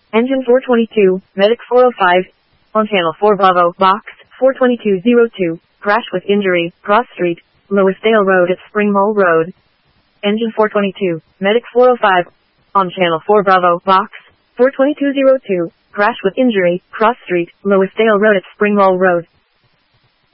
Engine 422, Medic 405. On Channel 4 Bravo, Box 42202. Crash with injury, Cross Street, Lewisdale Road at Spring Mole Road. Engine 422, Medic 405. On Channel 4 Bravo, Box 42202. Crash with injury, Cross Street, Lewisdale Road at Spring Mole Road.